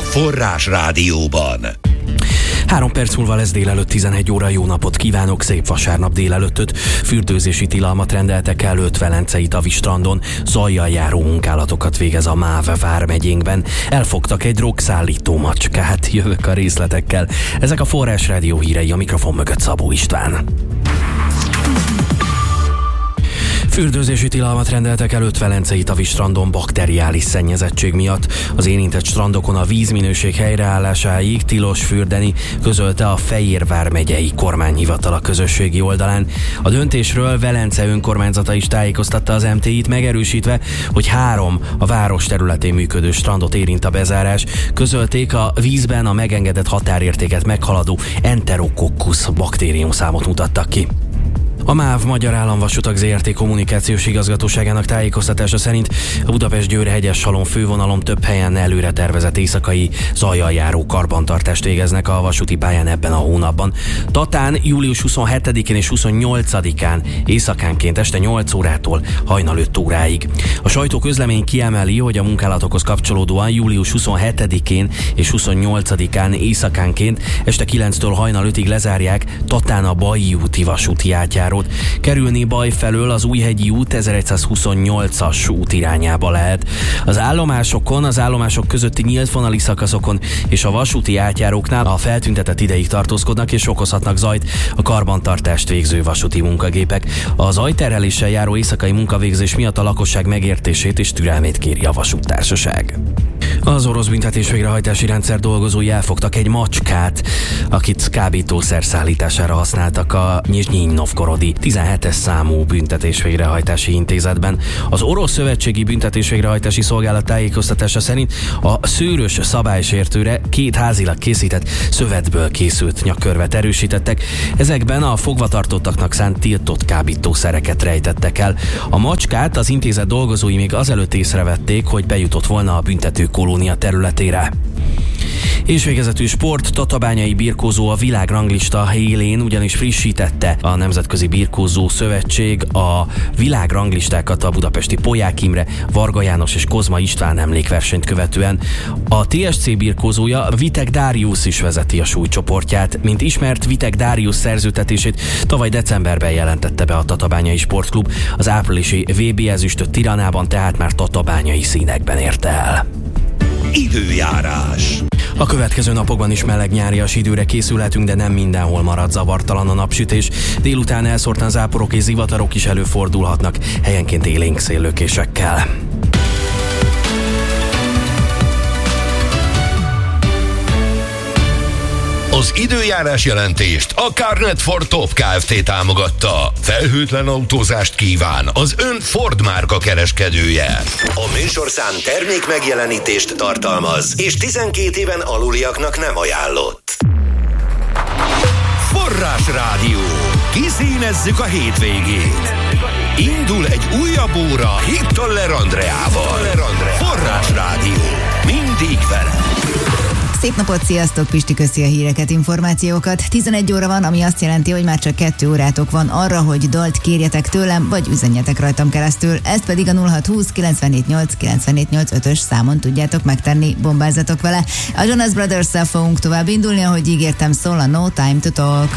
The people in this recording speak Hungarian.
Forrás Rádióban. 3 perc múlva lesz délelőtt 11 óra. Jó napot kívánok, szép vasárnap délelőttöt. Fürdőzési tilalmat rendeltek el Velencei Tavi strandon. Zajjal járó munkálatokat végez a MÁV vármegyénkben. Elfogtak egy drogszállító macskát. Jövök a részletekkel. Ezek a Forrás Rádió hírei, a mikrofon mögött Szabó István. Fürdőzési tilalmat rendeltek el Velencei Tavi strandon bakteriális szennyezettség miatt. Az érintett strandokon a vízminőség helyreállásáig tilos fürdeni, közölte a Fejér megyei kormányhivatal a közösségi oldalán. A döntésről Velence önkormányzata is tájékoztatta az MTI-t, megerősítve, hogy 3 a város területén működő strandot érint a bezárás. Közölték, a vízben a megengedett határértéket meghaladó Enterococcus baktériumszámot mutattak ki. A MÁV Magyar Államvasutak Zrt. Kommunikációs igazgatóságának tájékoztatása szerint a Budapest-Győr-Hegyes-Salon fővonalon több helyen előre tervezett éjszakai zajjal járó karbantartást végeznek a vasúti pályán ebben a hónapban. Tatán július 27-én és 28-án éjszakánként este 8 órától hajnal 5 óráig. A sajtóközlemény kiemeli, hogy a munkálatokhoz kapcsolódóan július 27-én és 28-án éjszakánként este 9-től hajnal 5-ig lezárják Tatán a Bajji úti vasúti átjárót. Kerülni Baj felől az Újhegyi út 1128-as út irányába lehet. Az állomások közötti nyílt vonali szakaszokon és a vasúti átjáróknál a feltüntetett ideig tartózkodnak és okozhatnak zajt a karbantartást végző vasúti munkagépek. A zajterheléssel járó éjszakai munkavégzés miatt a lakosság megértését és türelmét kéri a vasúttársaság. Az orosz büntetésvégrehajtási rendszer dolgozói elfogtak egy macskát, akit kábítószer szállítására használtak a Nyizsnyij Novgorodi 17-es számú büntetésvégrehajtási intézetben. Az orosz szövetségi büntetésvégrehajtási szolgálat tájékoztatása szerint a szőrös szabálysértőre 2 házilag készített szövetből készült nyakkörvet erősítettek. Ezekben a fogvatartottaknak szánt tiltott kábítószereket rejtettek el. A macskát az intézet dolgozói még azelőtt észrevették, hogy bejutott volna a büntető kolónia területére. És végezetű sport, Tatabányai birkózó a világranglista élén, ugyanis frissítette a Nemzetközi Birkózó Szövetség a világranglistákat a budapesti Polyák Imre, Varga János és Kozma István emlékversenyt követően. A TSC birkózója Vitek Darius is vezeti a súlycsoportját. Mint ismert, Vitek Darius szerződtetését tavaly decemberben jelentette be a Tatabányai Sportklub. Az áprilisi VB ezüstöt Tiranában tehát már tatabányai színekben érte el. Időjárás. A következő napokban is meleg nyárias időre készülhetünk, de nem mindenhol marad zavartalan a napsütés. Délután elszórtan záporok és zivatarok is előfordulhatnak, helyenként élénk széllökésekkel. Az időjárás jelentést a Carnet Ford Top Kft. Támogatta. Felhőtlen autózást kíván az ön Ford márka kereskedője. A műsorszám termék megjelenítést tartalmaz, és 12 éven aluliaknak nem ajánlott. Forrás Rádió. Kiszínezzük a hétvégét. Indul egy újabb óra Hitler Andreával. Forrás Rádió. Mindig vele. Szép napot, sziasztok! Pisti köszi a híreket, információkat. 11 óra van, ami azt jelenti, hogy már csak 2 órátok van arra, hogy dalt kérjetek tőlem, vagy üzenjetek rajtam keresztül. Ezt pedig a 0620 948 948 5-ös számon tudjátok megtenni, bombázatok vele. A Jonas Brothers-szel fogunk tovább indulni, ahogy ígértem, szól a No Time to Talk.